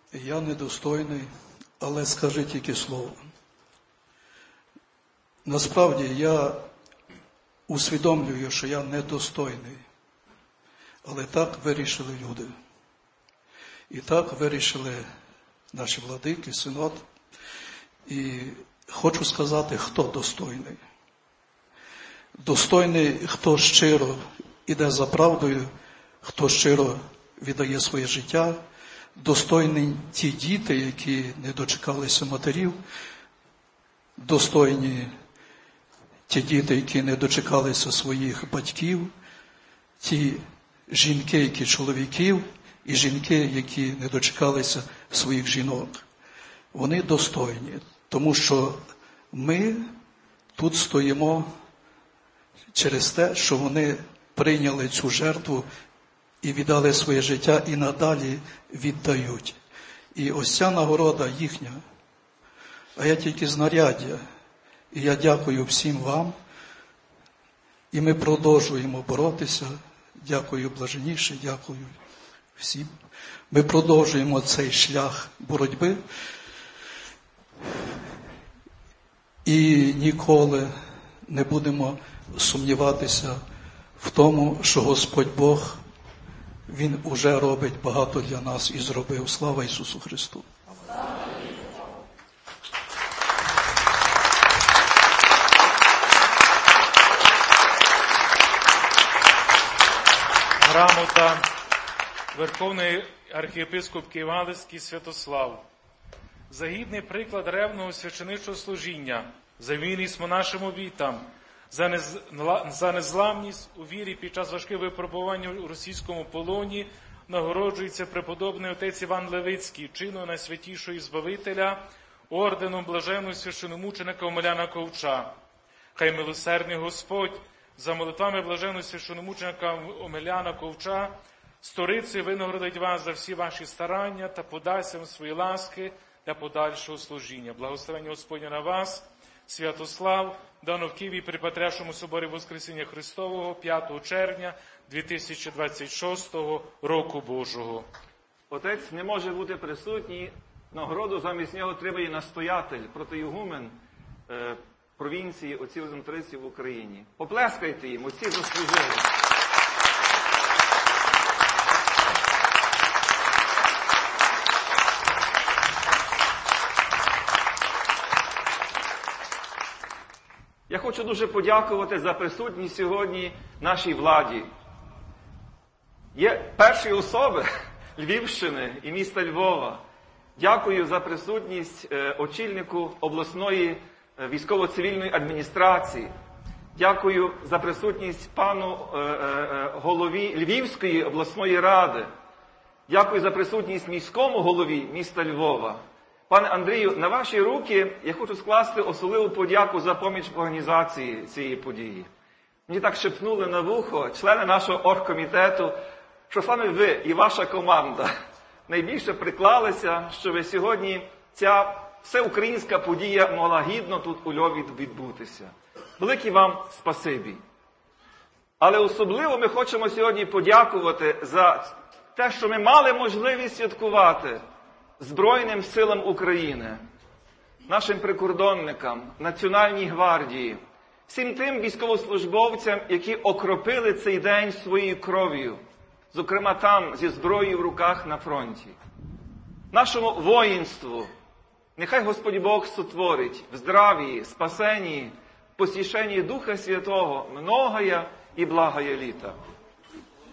Я недостойний, але скажи тільки слово. Насправді я усвідомлюю, що я недостойний, але так вирішили люди. І так вирішили наші владики, синод. І хочу сказати, хто достойний. Достойний, хто щиро іде за правдою, хто щиро віддає своє життя. Достойні ті діти, які не дочекалися матерів. Достойні ті діти, які не дочекалися своїх батьків. Ті жінки, які чоловіків, і жінки, які не дочекалися своїх жінок. Вони достойні, тому що ми тут стоїмо через те, що вони прийняли цю жертву і віддали своє життя, і надалі віддають. І ось ця нагорода їхня, а я тільки знаряддя. І я дякую всім вам, і ми продовжуємо боротися. Дякую блаженніше, дякую всім. Ми продовжуємо цей шлях боротьби і ніколи не будемо сумніватися в тому, що Господь Бог, Він уже робить багато для нас і зробив. Слава Ісусу Христу! Грамота Верховний архієпископ Києво-Галицький Святослав. За гідний приклад ревного священичого служіння, за вірність монашим обітам, за незламність у вірі під час важких випробувань у російському полоні нагороджується преподобний отець Іван Левицький, чином Найсвятішого Збавителя, орденом блаженного священомученика Омеляна Ковча. Хай милосердний Господь за молитвами блаженного священомученика Омеляна Ковча сторицею винагородить вас за всі ваші старання та подасть вам свої ласки для подальшого служіння. Благословення Господня на вас, Святослав, дано в Києві при Патріаршому соборі Воскресіння Христового 5 червня 2026 року Божого. Отець не може бути присутній, нагороду замість нього отримає настоятель, протоігумен провінції отців Зонтриців в Україні. Поплескайте їм, отці заслужили. Я хочу дуже подякувати за присутність сьогодні нашій владі. Є перші особи Львівщини і міста Львова. Дякую за присутність очільнику обласної військово-цивільної адміністрації. Дякую за присутність пану голові Львівської обласної ради. Дякую за присутність міському голові міста Львова. Пане Андрію, на ваші руки я хочу скласти особливу подяку за поміч в організації цієї події. Мені так шепнули на вухо члени нашого оргкомітету, що саме ви і ваша команда найбільше приклалися, щоб сьогодні ця всеукраїнська подія могла гідно тут у Львові відбутися. Велике вам спасибі. Але особливо ми хочемо сьогодні подякувати за те, що ми мали можливість святкувати Збройним силам України, нашим прикордонникам, Національній гвардії, всім тим військовослужбовцям, які окропили цей день своєю кров'ю, зокрема там, зі зброєю в руках на фронті. Нашому воїнству нехай Господь Бог сотворить в здравії, спасенні, посвященні Духа Святого многое і благое літа.